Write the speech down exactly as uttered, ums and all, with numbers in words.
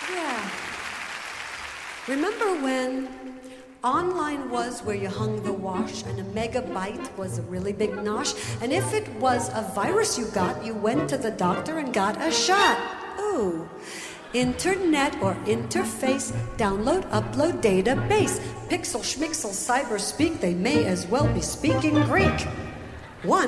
Yeah. Remember when online was where you hung the wash and a megabyte was a really big nosh? And if it was a virus you got, you went to the doctor and got a shot. Ooh. Internet or interface, download, upload, database. Pixel, schmixel, cyber speak, they may as well be speaking Greek. One